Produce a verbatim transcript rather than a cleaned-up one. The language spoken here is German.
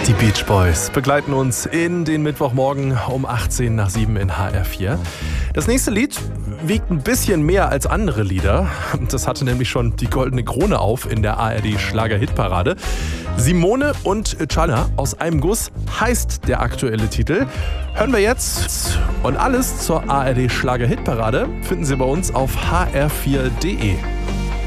Die Beach Boys begleiten uns in den Mittwochmorgen um achtzehn nach sieben in H R vier. Das nächste Lied wiegt ein bisschen mehr als andere Lieder. Das hatte nämlich schon die goldene Krone auf in der A R D-Schlager-Hitparade. Simone und Chala aus einem Guss heißt der aktuelle Titel. Hören wir jetzt. Und alles zur A R D-Schlager-Hitparade finden Sie bei uns auf h r vier punkt d e.